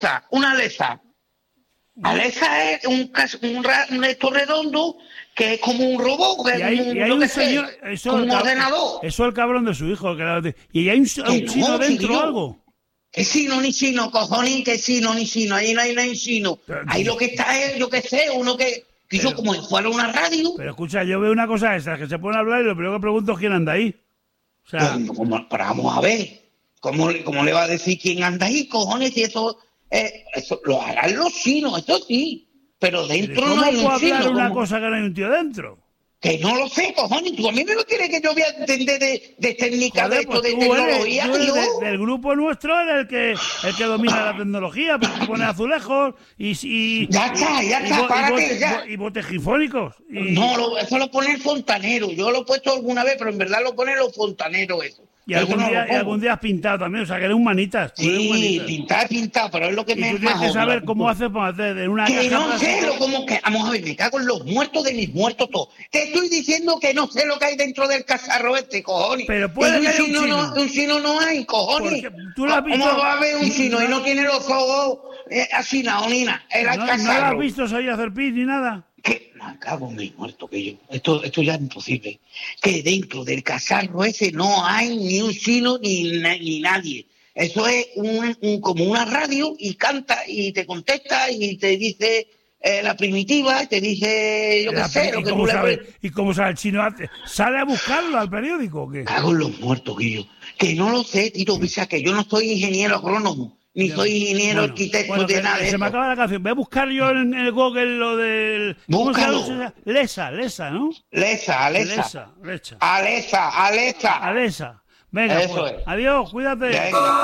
Una Alexa. Alexa es un esto redondo que es como un robot, que Y hay un señor, como un ordenador. Eso es el cabrón de su hijo. Y hay un chino dentro o algo. Que sino ni sino, cojones, que sino ni sino, ahí no hay sino. Ahí lo que está es, yo qué sé, uno que hizo como si fuera una radio. Pero escucha, yo veo una cosa de esas, que se pueden hablar y lo primero que pregunto es quién anda ahí. O sea, pero vamos a ver, ¿cómo le va a decir quién anda ahí, cojones? Si eso lo harán los chinos, eso sí, pero dentro no hay un chino. ¿Cómo puedo hablar una cosa que no hay un tío dentro? Que no lo sé, cojones. Tú a mí me lo quieres que yo voy a entender de técnica, de esto, de tecnología. Del grupo nuestro eres el que domina la tecnología, porque pone azulejos y ya está, párate ya. Y botejifónicos. No, eso lo pone el fontanero. Yo lo he puesto alguna vez, pero en verdad lo pone los fontaneros eso. Y algún día has pintado también, o sea, que eres humanitas. Sí, pintado, pero es lo que me... Tú tienes que saber cómo haces para hacer en una que caja... no sé como que... Vamos a ver, me cago en los muertos de mis muertos todos. Te estoy diciendo que no sé lo que hay dentro del cacharro cojones. Pero puede haber un chino. Un chino no hay, cojones. ¿Tú lo has visto? ¿Cómo va a haber un chino y no tiene los ojos así, ni nada? ¿No lo has visto salir a hacer pis ni nada? Que me cago en mi muerto, que yo. Esto ya es imposible. Que dentro del cacharro ese no hay ni un chino ni nadie. Eso es como una radio y canta y te contesta y te dice la primitiva, te dice yo qué sé. ¿Y cómo sabe el chino? ¿Sale a buscarlo al periódico o qué? Cago en los muertos, Guillo. Que no lo sé, Tito Pisa, que yo no soy ingeniero agrónomo. Ni soy ingeniero, arquitecto de nada. Se me acaba la canción. Voy a buscar yo en el Google lo del... Búscalo. Lesa, ¿no? Alesa. Venga, pues, adiós, cuídate. Venga.